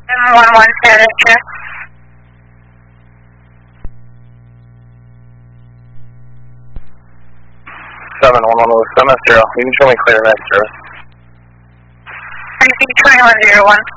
711 status check. 711 with 7 0. You can show me clear next service. Repeat 2101.